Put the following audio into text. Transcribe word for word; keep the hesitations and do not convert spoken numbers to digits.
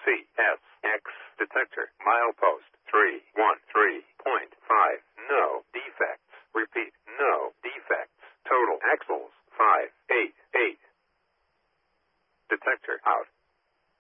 C S X detector. Milepost three one three point five. No defects. Repeat, no defects. Total axles five eight eight. Detector out.